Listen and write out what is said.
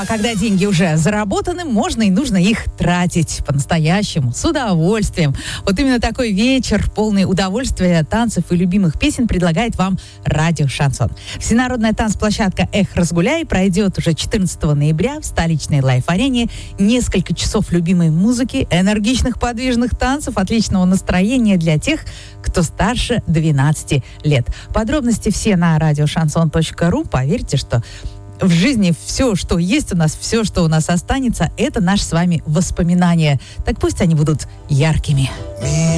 а когда деньги уже заработаны, можно и нужно их тратить по-настоящему, с удовольствием. Вот именно такой вечер, полный удовольствия, танцев и любимых песен, предлагает вам радио «Шансон». Всенародная танцплощадка «Эх, разгуляй» пройдет уже 14 ноября в столичной лайф-арене. Несколько часов любимой музыки, энергичных подвижных танцев, отличного настроения для тех, кто старше 12 лет. Подробности все на радиошансон.ру. Поверьте, что в жизни все, что есть у нас, все, что у нас останется, это наши с вами воспоминания. Так пусть они будут яркими.